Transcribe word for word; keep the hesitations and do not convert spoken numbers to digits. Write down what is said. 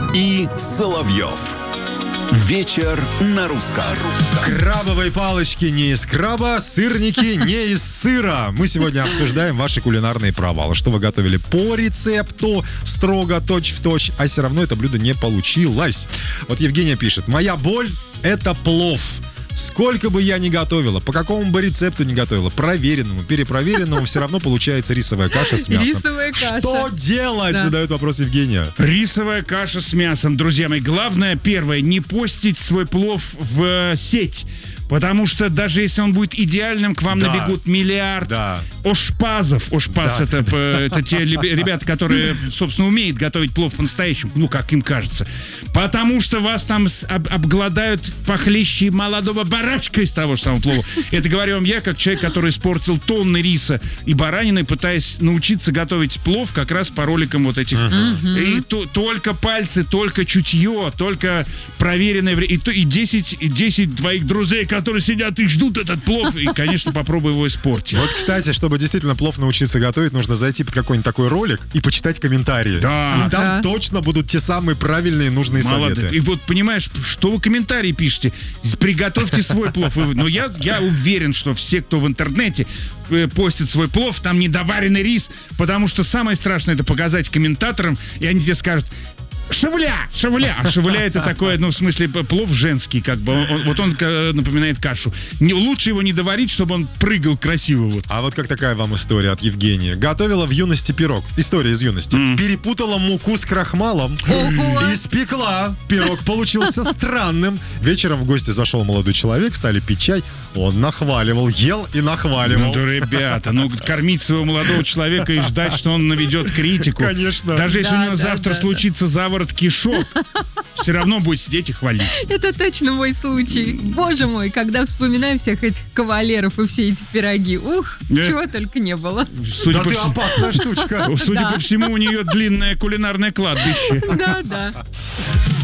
и Соловьев. Вечер на русском. Крабовые палочки не из краба, сырники не из сыра. Мы сегодня обсуждаем ваши кулинарные провалы. Что вы готовили по рецепту, строго, точь-в-точь, а все равно это блюдо не получилось. Вот Евгения пишет: моя боль — это плов. Сколько бы я ни готовила, по какому бы рецепту ни готовила, проверенному, перепроверенному, все равно получается рисовая каша с мясом. Рисовая каша. Что делать? Да. Задает вопрос Евгения. Рисовая каша с мясом, друзья мои. Главное, первое, не постить свой плов в э, сеть. Потому что даже если он будет идеальным, к вам Да. набегут миллиард Да. ошпазов. Ошпаз Да. это, э, это те либе- ребята, которые, собственно, умеют готовить плов по-настоящему, ну, как им кажется. Потому что вас там с- об- обгладают похлеще молодого барашка из того же самого плова. Это говорю вам я, как человек, который испортил тонны риса и баранины, пытаясь научиться готовить плов как раз по роликам вот этих. И то- только пальцы, только чутье, только проверенное время. И, то- и десять, и десять твоих друзей, которые сидят и ждут этот плов, и, конечно, попробуй его испортить. Вот, кстати, чтобы действительно плов научиться готовить, нужно зайти под какой-нибудь такой ролик и почитать комментарии. Да. И там Ага. точно будут те самые правильные нужные Молодец. советы. И вот, понимаешь, что вы комментарии пишете? Приготовьте свой плов. И вы- Но я, я уверен, что все, кто в интернете э, постит свой плов, там недоваренный рис, потому что самое страшное — это показать комментаторам, и они тебе скажут: шевля, шевля. А шевля — это такое, ну, в смысле, п- плов женский, как бы. Он- вот он э, напоминает кашу. Не, лучше его не доварить, чтобы он прыгал красиво. Вот. А вот как такая вам история от Евгении. Готовила в юности пирог. История из юности. Перепутала муку с крахмалом. Ого. Испекла. Пирог получился странным. Вечером в гости зашел молодой человек, стали пить чай. Он нахваливал, ел и нахваливал. Ну, да, ребята, ну, кормить своего молодого человека и ждать, что он наведет критику. Конечно. Даже если Да, у него да, завтра да, случится заворот кишок, все равно будет сидеть и хвалить. Это точно мой случай. Боже мой, когда вспоминаю всех этих кавалеров и все эти пироги. Ух, Э. чего только не было. Судя, Да по, ты всему, опасная штучка. судя Да. по всему, у нее длинное кулинарное кладбище. Да, да.